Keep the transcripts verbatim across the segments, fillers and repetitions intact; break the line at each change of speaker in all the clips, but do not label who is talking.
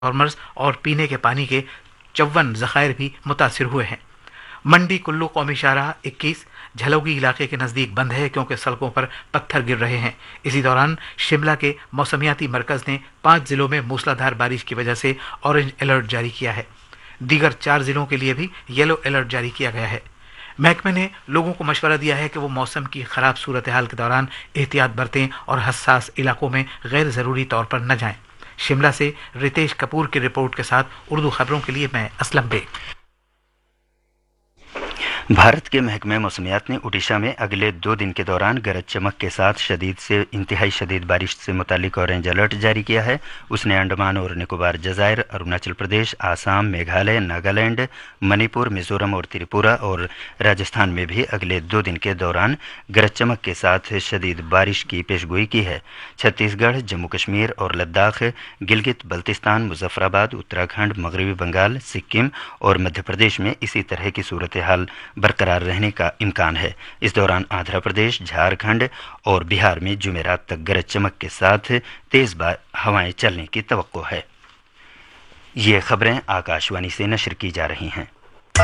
Transformers और पीने के पानी के चौवन जखायर भी मुतासर हुए हैं। मंडी कुल्लू कौमी शाहराह इक्कीस झलोगी इलाके के नज़दीक बंद है क्योंकि सड़कों पर पत्थर गिर रहे हैं। इसी दौरान शिमला के मौसमियाती मरकज़ ने पाँच ज़िलों में मूसलाधार बारिश की वजह से ऑरेंज अलर्ट जारी किया है। दीगर चार ज़िलों के लिए भी येलो अलर्ट जारी किया गया है। महकमे ने लोगों को मशवरा दिया है कि वो मौसम की ख़राब सूरत हाल के दौरान एहतियात बरतें और हसास इलाकों में गैर ज़रूरी तौर पर न जाएं। शिमला से रितेश कपूर की रिपोर्ट के साथ उर्दू खबरों के लिए मैं असलम बेग।
भारत के महकमे मौसमियात ने उड़ीसा में अगले दो दिन के दौरान गरज चमक के साथ शदीद से इंतहाई शदीद बारिश से मुतालिक ऑरेंज अलर्ट जारी किया है। उसने अंडमान और निकोबार जज़ायर, अरुणाचल प्रदेश, आसाम, मेघालय, नागालैंड, मणिपुर, मिजोरम और त्रिपुरा और राजस्थान में भी अगले दो दिन के दौरान गरज चमक के साथ शदीद बारिश की पेशगोई की है। छत्तीसगढ़, जम्मू कश्मीर और लद्दाख, गिलगित बल्तिस्तान, मुजफ्फराबाद, उत्तराखंड, मगरबी बंगाल, सिक्किम और मध्य प्रदेश में इसी तरह की सूरत हाल बरकरार रहने का इम्कान है। इस दौरान आंध्र प्रदेश, झारखंड और बिहार में जुमेरात तक गरज चमक के साथ तेज हवाएं चलने की तवक्को है। ये खबरें आकाशवाणी से नशर की जा रही हैं।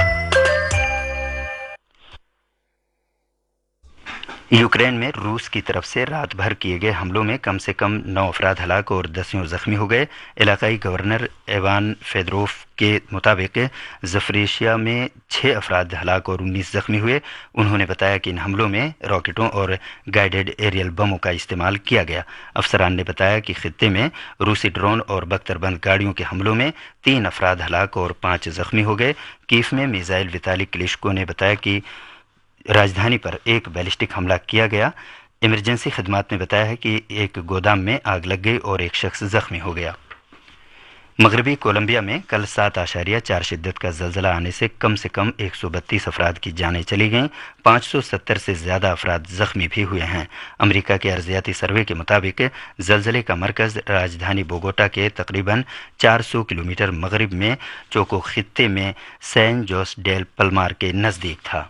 यूक्रेन में रूस की तरफ से रात भर किए गए हमलों में कम से कम नौ अफराद हलाक और दसियों जख्मी हो गए। इलाकाई गवर्नर इवान फेदरोव के मुताबिक ज़फरीशिया में छः अफराद हलाक और उन्नीस जख्मी हुए। उन्होंने बताया कि इन हमलों में रॉकेटों और गाइडेड एरियल बमों का इस्तेमाल किया गया। अफसरान ने बताया कि खित्ते में रूसी ड्रोन और बख्तरबंद गाड़ियों के हमलों में तीन अफराद हलाक और पाँच जख्मी हो गए। कीव में मिसाइल विताली क्लिश्को ने बताया कि राजधानी पर एक बैलिस्टिक हमला किया गया। इमरजेंसी खदमात ने बताया है कि एक गोदाम में आग लग गई और एक शख्स जख्मी हो गया। मगरबी कोलंबिया में कल सात आशारिया चार शिद्दत का जलजला आने से कम से कम एक सौ बत्तीस अफराद की जानें चली गईं। पाँच सौ सत्तर से ज़्यादा अफराद जख्मी भी हुए हैं। अमेरिका के अर्जियाती सर्वे के मुताबिक जलजले का मरकज़ राजधानी बोगोटा के तकरीबन चार सौ किलोमीटर मगरब में चोको खित्ते में सैन जोस डेल पलमार के नज़दीक था।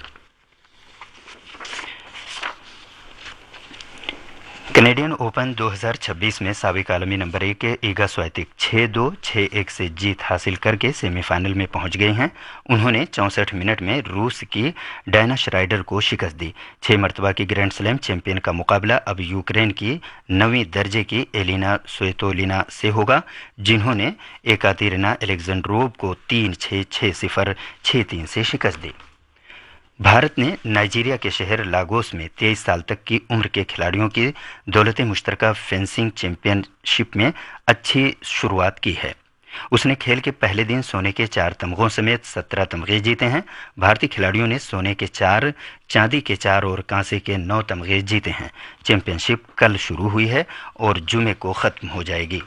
कैनेडियन ओपन दो हज़ार छब्बीस में साबिक आलमी नंबर एक के ईगा स्वातिक छः दो छः एक से जीत हासिल करके सेमीफाइनल में पहुंच गई हैं। उन्होंने चौंसठ मिनट में रूस की डायना श्राइडर को शिकस्त दी। छः मरतबा की ग्रैंड स्लैम चैंपियन का मुकाबला अब यूक्रेन की नवीं दर्जे की एलिना स्वेतोलिना से होगा, जिन्होंने एकातेरिना एलेक्जेंड्रोव को तीन छः छः सिफर छः तीन से शिकस्त दी। भारत ने नाइजीरिया के शहर लागोस में तेईस साल तक की उम्र के खिलाड़ियों की दौलत मुश्तरका फेंसिंग चैंपियनशिप में अच्छी शुरुआत की है। उसने खेल के पहले दिन सोने के चार तमगों समेत सत्रह तमगे जीते हैं। भारतीय खिलाड़ियों ने सोने के चार, चांदी के चार और कांसे के नौ तमगे जीते हैं। चैंपियनशिप कल शुरू हुई है और जुमे को ख़त्म हो जाएगी।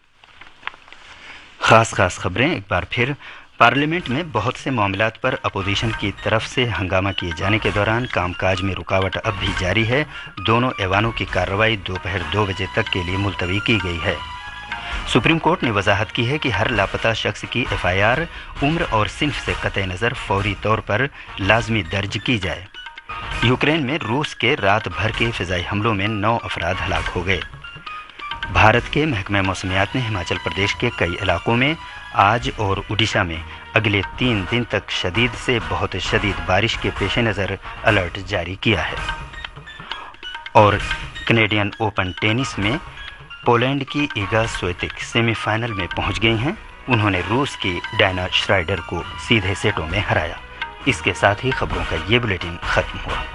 खास खास खबरें एक बार फिर। पार्लियामेंट में बहुत से मामलात पर अपोजिशन की तरफ से हंगामा किए जाने के दौरान कामकाज में रुकावट अब भी जारी है। दोनों ऐवानों की कार्रवाई दोपहर दो बजे तक के लिए मुलतवी की गई है। सुप्रीम कोर्ट ने वजाहत की है कि हर लापता शख्स की एफ आई आर उम्र और सिन्फ से कतई नज़र फौरी तौर पर लाजमी दर्ज की जाए। यूक्रेन में रूस के रात भर के फ़िज़ाई हमलों में नौ अफराद हलाक हो गए। भारत के महकमा मौसमियात ने हिमाचल प्रदेश के कई इलाकों में आज और उड़ीसा में अगले तीन दिन तक शदीद से बहुत शदीद बारिश के पेश नज़र अलर्ट जारी किया है। और कैनेडियन ओपन टेनिस में पोलैंड की ईगा स्वेतिक सेमीफाइनल में पहुंच गई हैं। उन्होंने रूस की डायना श्राइडर को सीधे सेटों में हराया। इसके साथ ही खबरों का ये बुलेटिन खत्म हुआ।